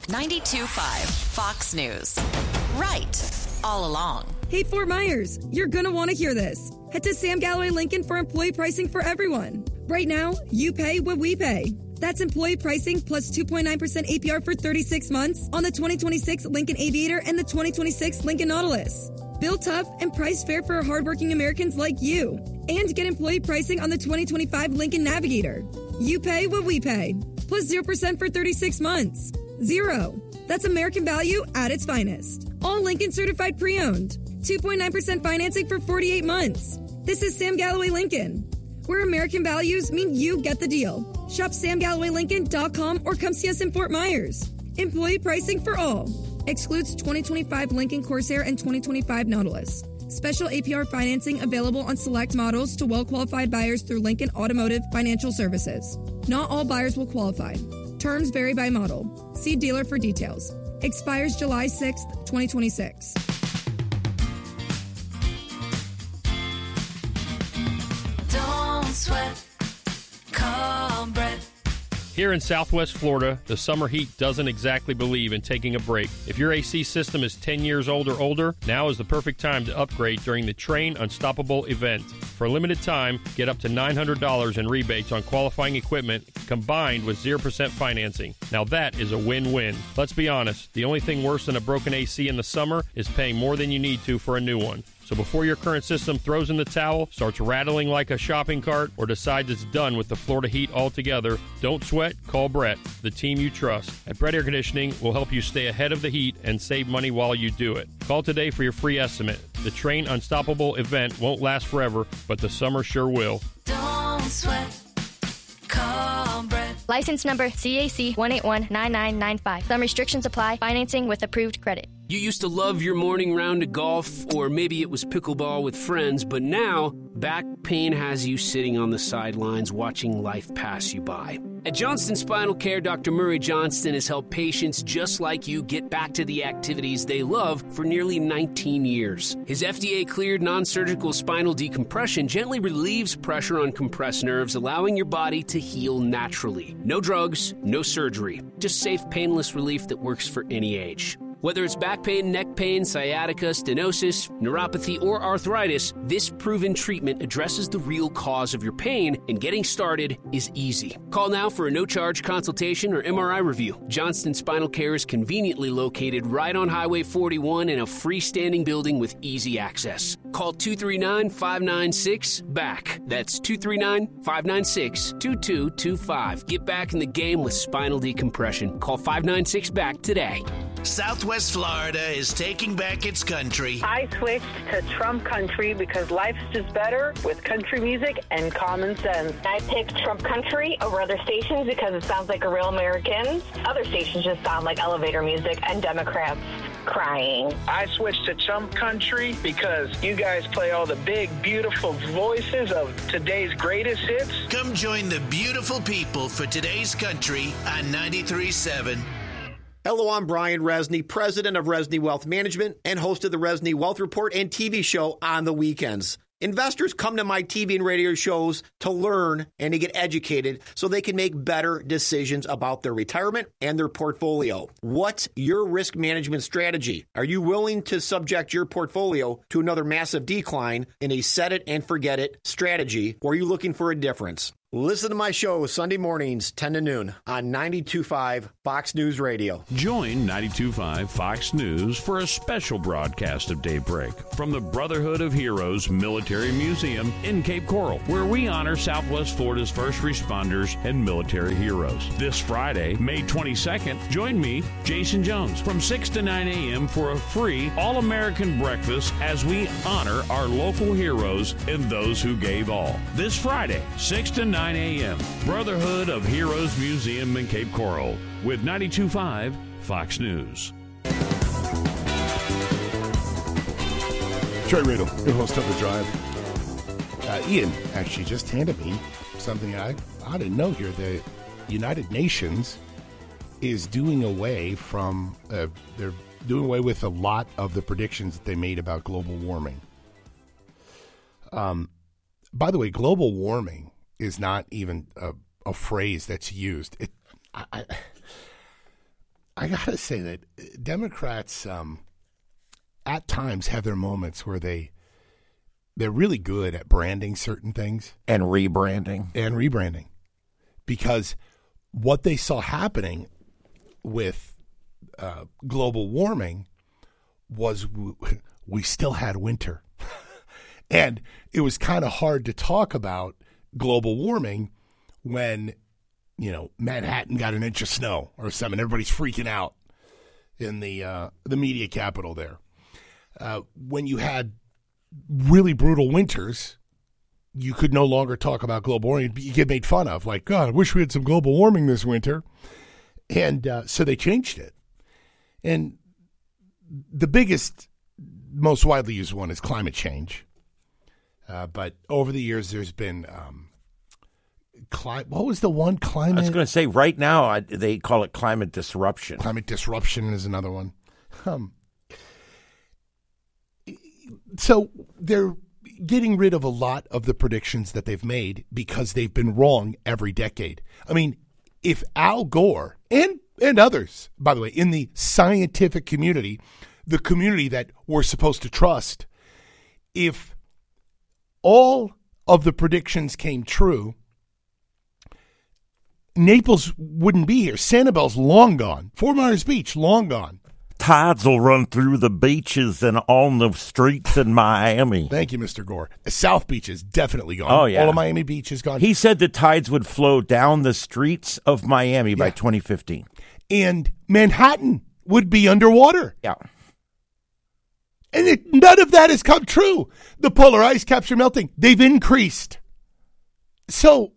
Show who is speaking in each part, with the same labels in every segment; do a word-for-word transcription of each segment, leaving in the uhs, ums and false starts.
Speaker 1: ninety-two point five Fox News. Right all along.
Speaker 2: Hey, Fort Myers, you're going to want to hear this. Head to Sam Galloway Lincoln for employee pricing for everyone. Right now, you pay what we pay. That's employee pricing plus two point nine percent A P R for thirty-six months on the twenty twenty-six Lincoln Aviator and the twenty twenty-six Lincoln Nautilus. Build tough and price fair for hardworking Americans like you. And get employee pricing on the twenty twenty-five Lincoln Navigator. You pay what we pay. Plus zero percent for thirty-six months. Zero. That's American value at its finest. All Lincoln certified pre-owned. two point nine percent financing for forty-eight months. This is Sam Galloway Lincoln, where American values mean you get the deal. Shop sam galloway lincoln dot com or come see us in Fort Myers. Employee pricing for all. Excludes twenty twenty-five Lincoln Corsair and twenty twenty-five Nautilus. Special A P R financing available on select models to well-qualified buyers through Lincoln Automotive Financial Services. Not all buyers will qualify. Terms vary by model. See dealer for details. Expires July sixth, twenty twenty-six.
Speaker 3: Don't sweat. Call Brett.
Speaker 4: Here in Southwest Florida, the summer heat doesn't exactly believe in taking a break. If your A C system is ten years old or older, now is the perfect time to upgrade during the Train Unstoppable event. For a limited time, get up to nine hundred dollars in rebates on qualifying equipment combined with zero percent financing. Now that is a win-win. Let's be honest, the only thing worse than a broken A C in the summer is paying more than you need to for a new one. So before your current system throws in the towel, starts rattling like a shopping cart, or decides it's done with the Florida heat altogether, don't sweat, call Brett, the team you trust. At Brett Air Conditioning, we'll help you stay ahead of the heat and save money while you do it. Call today for your free estimate. The Train Unstoppable event won't last forever, but the summer sure will.
Speaker 3: Don't sweat. Call Brett.
Speaker 5: License number C A C one eight one nine nine nine five. Some restrictions apply. Financing with approved credit.
Speaker 6: You used to love your morning round of golf, or maybe it was pickleball with friends, but now back pain has you sitting on the sidelines watching life pass you by. At Johnston Spinal Care, Doctor Murray Johnston has helped patients just like you get back to the activities they love for nearly nineteen years. His F D A-cleared non-surgical spinal decompression gently relieves pressure on compressed nerves, allowing your body to heal naturally. No drugs, no surgery, just safe, painless relief that works for any age. Whether it's back pain, neck pain, sciatica, stenosis, neuropathy, or arthritis, this proven treatment addresses the real cause of your pain, and getting started is easy. Call now for a no-charge consultation or M R I review. Johnston Spinal Care is conveniently located right on Highway forty-one in a freestanding building with easy access. Call two three nine, five nine six, B A C K. That's two three nine, five nine six, two two two five. Get back in the game with spinal decompression. Call five nine six, B A C K today.
Speaker 7: Southwest Florida is taking back its country.
Speaker 8: I switched to Trump Country because life's just better with country music and common sense.
Speaker 9: I picked Trump Country over other stations because it sounds like a real American. Other stations just sound like elevator music and Democrats crying.
Speaker 10: I switched to Trump Country because you guys play all the big, beautiful voices of today's greatest hits.
Speaker 7: Come join the beautiful people for today's country on ninety-three point seven.
Speaker 11: Hello, I'm Brian Resney, president of Resney Wealth Management and host of the Resney Wealth Report and T V show on the weekends. Investors come to my T V and radio shows to learn and to get educated so they can make better decisions about their retirement and their portfolio. What's your risk management strategy? Are you willing to subject your portfolio to another massive decline in a set it and forget it strategy, or are you looking for a difference? Listen to my show Sunday mornings, ten to noon on ninety-two point five Fox News Radio.
Speaker 12: Join ninety-two point five Fox News for a special broadcast of Daybreak from the Brotherhood of Heroes Military Museum in Cape Coral, where we honor Southwest Florida's first responders and military heroes. This Friday, May twenty-second, join me, Jason Jones, from six to nine a.m. for a free all-American breakfast as we honor our local heroes and those who gave all. This Friday, six to nine a.m., Brotherhood of Heroes Museum in Cape Coral with ninety-two point five Fox News.
Speaker 13: Trey Riddle, your host of The Drive. Uh, Ian actually just handed me something I, I didn't know here. The United Nations is doing away from, uh, they're doing away with a lot of the predictions that they made about global warming. Um, by the way, global warming is not even a, a phrase that's used. It, I, I, I got to say that Democrats um, at times have their moments where they, they're really good at branding certain things.
Speaker 14: And rebranding.
Speaker 13: And rebranding. Because what they saw happening with uh, global warming was w- we still had winter. And it was kind of hard to talk about global warming when, you know, Manhattan got an inch of snow or something. Everybody's freaking out in the uh, the media capital there. Uh, when you had really brutal winters, you could no longer talk about global warming. You get made fun of, like, God, I wish we had some global warming this winter. And uh, so they changed it. And the biggest, most widely used one is climate change. Uh, but over the years, there's been, um, cli- what was the one? Climate?
Speaker 14: I was going to say, right now, I, they call it climate disruption.
Speaker 13: Climate disruption is another one. Um, so they're getting rid of a lot of the predictions that they've made because they've been wrong every decade. I mean, if Al Gore and and others, by the way, in the scientific community, the community that we're supposed to trust, if all of the predictions came true, Naples wouldn't be here. Sanibel's long gone. Fort Myers Beach, long gone.
Speaker 15: Tides will run through the beaches and on the streets in Miami.
Speaker 13: Thank you, Mister Gore. South Beach is definitely gone.
Speaker 14: Oh, yeah.
Speaker 13: All of Miami Beach is gone.
Speaker 14: He said the tides would flow down the streets of Miami yeah. by twenty fifteen.
Speaker 13: And Manhattan would be underwater.
Speaker 14: Yeah.
Speaker 13: And it, none of that has come true. The polar ice caps are melting. They've increased. So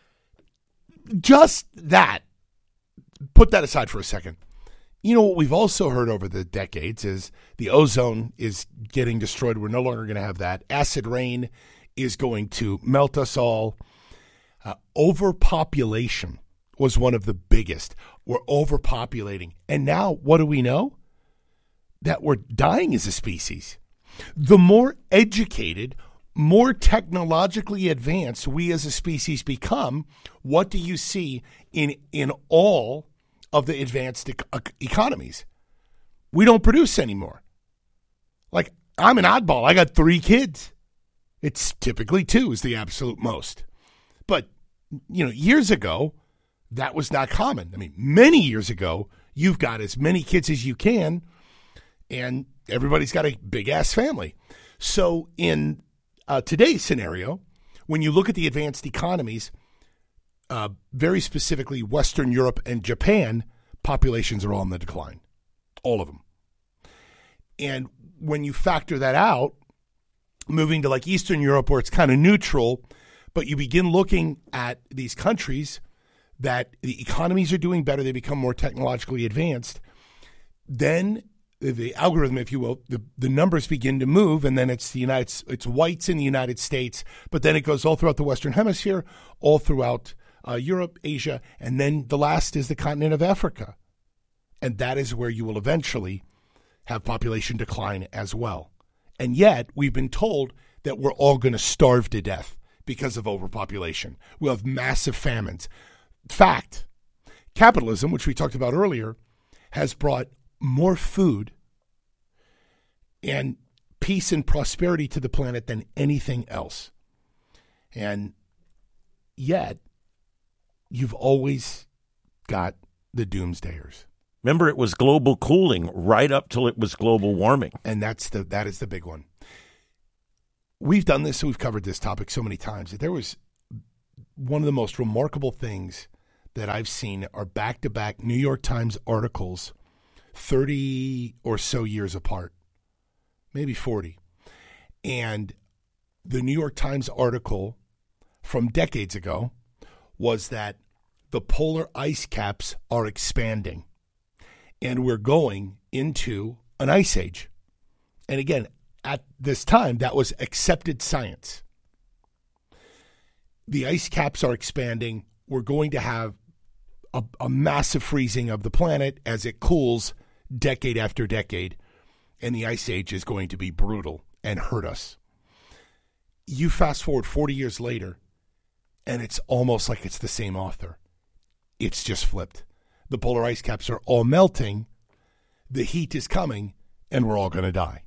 Speaker 13: just that, put that aside for a second. You know, what we've also heard over the decades is the ozone is getting destroyed. We're no longer going to have that. Acid rain is going to melt us all. Uh, overpopulation was one of the biggest. We're overpopulating. And now, what do we know? That we're dying as a species. The more educated, more technologically advanced we as a species become, what do you see in in all of the advanced e- economies? We don't produce anymore. Like, I'm an oddball. I got three kids. It's typically two is the absolute most. But, you know, years ago, that was not common. I mean, many years ago, you've got as many kids as you can, and everybody's got a big-ass family. So in uh, today's scenario, when you look at the advanced economies, uh, very specifically Western Europe and Japan, populations are all in the decline. All of them. And when you factor that out, moving to like Eastern Europe where it's kind of neutral, but you begin looking at these countries that the economies are doing better, they become more technologically advanced, then the algorithm, if you will, the, the numbers begin to move, and then it's the United, it's whites in the United States, but then it goes all throughout the Western Hemisphere, all throughout uh, Europe, Asia, and then the last is the continent of Africa. And that is where you will eventually have population decline as well. And yet, we've been told that we're all going to starve to death because of overpopulation. We'll have massive famines. Fact, capitalism, which we talked about earlier, has brought more food and peace and prosperity to the planet than anything else. And yet, you've always got the doomsdayers.
Speaker 15: Remember, it was global cooling right up till it was global warming.
Speaker 13: And that's the that is the big one. We've done this, we've covered this topic so many times. There was one of the most remarkable things that I've seen are back-to-back New York Times articles thirty or so years apart, maybe forty. And the New York Times article from decades ago was that the polar ice caps are expanding and we're going into an ice age. And again, at this time, that was accepted science. The ice caps are expanding. We're going to have a, a massive freezing of the planet as it cools decade after decade, and the ice age is going to be brutal and hurt us. You fast forward forty years later, and it's almost like it's the same author. It's just flipped. the polar ice caps are all melting, the heat is coming, and we're all going to die.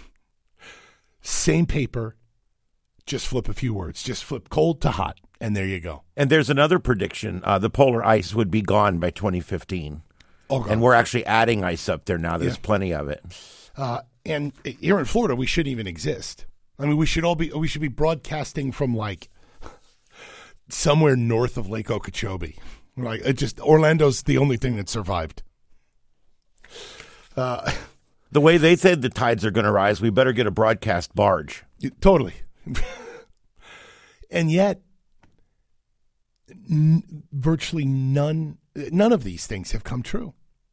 Speaker 13: Same paper, just flip a few words. Just flip cold to hot, and there you go.
Speaker 14: And there's another prediction. Uh, the polar ice would be gone by twenty fifteen.
Speaker 13: Oh, God.
Speaker 14: And we're actually adding ice up there now. There's
Speaker 13: Yeah.
Speaker 14: plenty of it.
Speaker 13: Uh, and here in Florida, we shouldn't even exist. I mean, we should all be, we should be broadcasting from like somewhere north of Lake Okeechobee. Like, it just, Orlando's the only thing that survived. Uh,
Speaker 14: the way they said the tides are going to rise, we better get a broadcast barge.
Speaker 13: Totally. And yet, n- virtually none, none of these things have come true.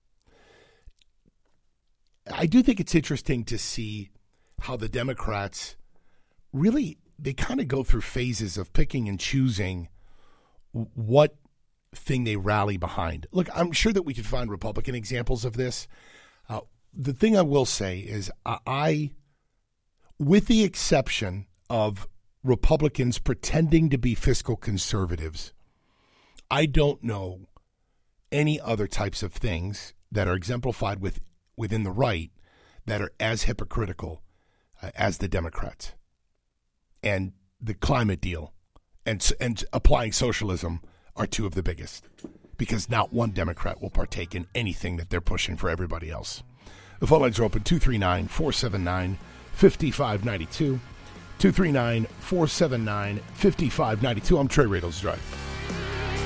Speaker 13: I do think it's interesting to see how the Democrats really, they kind of go through phases of picking and choosing what thing they rally behind. Look, I'm sure that we could find Republican examples of this. Uh, the thing I will say is I, I, with the exception of Republicans pretending to be fiscal conservatives, I don't know any other types of things that are exemplified with within the right that are as hypocritical uh, as the Democrats. And the climate deal and and applying socialism are two of the biggest, because not one Democrat will partake in anything that they're pushing for everybody else. The phone lines are open, two three nine, four seven nine, five five nine two, two three nine, four seven nine, five five nine two. I'm Trey Radels Drive.